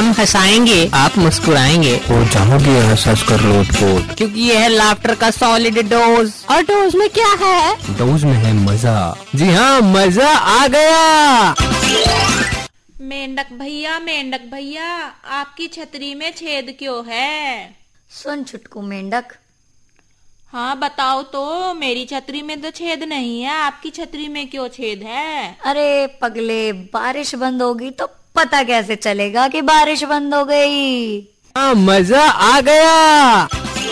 हम हंसाएंगे, आप मुस्कुराएंगे और जाओगे हंस कर लोट-पोट, क्योंकि यह है लाफ्टर का सॉलिड डोज। और डोज में क्या है? डोज में है मजा। जी हाँ, मजा आ गया। मेंढक भैया, आपकी छतरी में छेद क्यों है? सुन छुटकू मेंढक। हाँ बताओ तो, मेरी छतरी में तो छेद नहीं है, आपकी छतरी में क्यों छेद है? अरे पगले, बारिश बंद होगी तो पता कैसे चलेगा कि बारिश बंद हो गई? हाँ, मजा आ गया।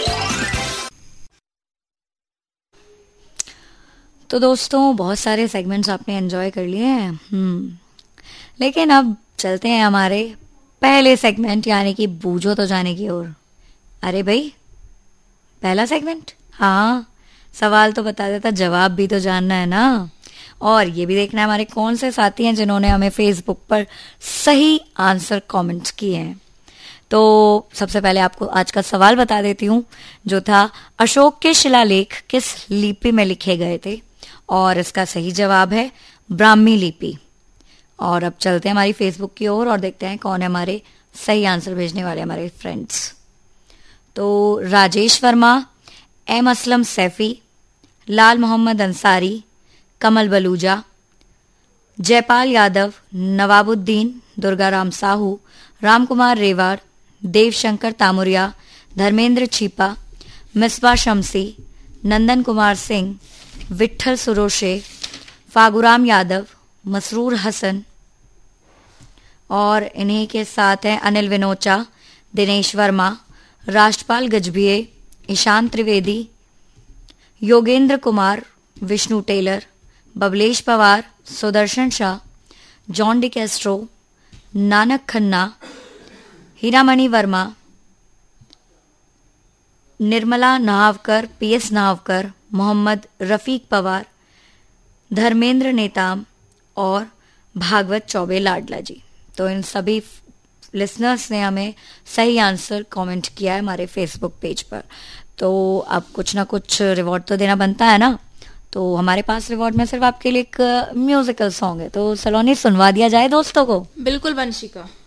तो दोस्तों, बहुत सारे सेगमेंट्स आपने एंजॉय कर लिए हैं। लेकिन अब चलते हैं हमारे पहले सेगमेंट यानी कि बूझो तो जाने की ओर। अरे भाई, पहला सेगमेंट? हाँ, सवाल तो बता देता, जवाब भी तो जानना है ना। और ये भी देखना है हमारे कौन से साथी हैं जिन्होंने हमें फेसबुक पर सही आंसर कमेंट्स किए हैं। तो सबसे पहले आपको आज का सवाल बता देती हूँ, जो था अशोक के शिलालेख किस लिपि में लिखे गए थे? और इसका सही जवाब है ब्राह्मी लिपि। और अब चलते हैं हमारी फेसबुक की ओर और देखते हैं कौन है हमारे सही आंसर भेजने वाले हमारे फ्रेंड्स। तो राजेश वर्मा, एम असलम सैफी, लाल मोहम्मद अंसारी, कमल बलूजा, जयपाल यादव, नवाबुद्दीन, दुर्गाराम साहू, रामकुमार रेवाड़, देवशंकर तामुरिया, धर्मेंद्र छीपा, मिसबा शमसी, नंदन कुमार सिंह, विठल सुरोशे, फागुराम यादव, मसरूर हसन, और इन्हीं के साथ हैं Anil विनोचा, Dinesh Verma, Rashtrapal Gajbhiye, Ishan Trivedi, Yogendra Kumar, Vishnu Taylor, Bablesh Pawar, Sudarshan Shah, John D Castro, Nanak Khanna, Hiramani Verma, Nirmala नाहवकर, PS नाहवकर, Mohammad Rafiq Pawar, Dharmendra Netam और भागवत चौबे लाडला जी। तो इन सभी लिसनर्स ने हमें सही आंसर कमेंट किया है हमारे फेसबुक पेज पर। तो अब कुछ ना कुछ रिवॉर्ड तो देना बनता है ना। तो हमारे पास रिवॉर्ड में सिर्फ आपके लिए एक म्यूजिकल सॉन्ग है, तो सलोनी सुनवा दिया जाए दोस्तों को। बिल्कुल वंशिका।